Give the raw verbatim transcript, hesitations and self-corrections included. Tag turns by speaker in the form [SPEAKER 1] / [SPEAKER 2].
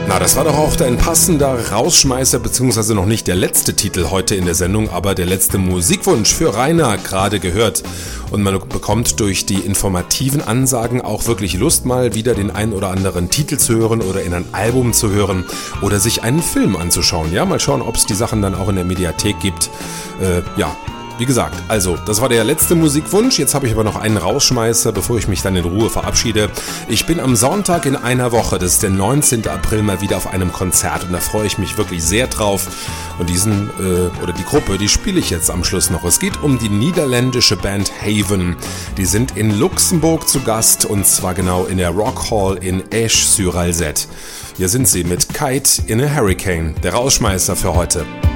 [SPEAKER 1] Na, das war doch auch ein passender Rausschmeißer, beziehungsweise noch nicht der letzte Titel heute in der Sendung, aber der letzte Musikwunsch für Rainer gerade gehört. Und man bekommt durch die informativen Ansagen auch wirklich Lust, mal wieder den ein oder anderen Titel zu hören oder in ein Album zu hören oder sich einen Film anzuschauen. Ja, mal schauen, ob es die Sachen dann auch in der Mediathek gibt. Äh, ja. Wie gesagt, also, das war der letzte Musikwunsch. Jetzt habe ich aber noch einen Rausschmeißer, bevor ich mich dann in Ruhe verabschiede. Ich bin am Sonntag in einer Woche, das ist der neunzehnten April, mal wieder auf einem Konzert und da freue ich mich wirklich sehr drauf. Und diesen, äh, oder die Gruppe, die spiele ich jetzt am Schluss noch. Es geht um die niederländische Band Haven. Die sind in Luxemburg zu Gast und zwar genau in der Rock Hall in Esch-sur-Alzette. Hier sind sie mit Kite in a Hurricane, der Rausschmeißer für heute.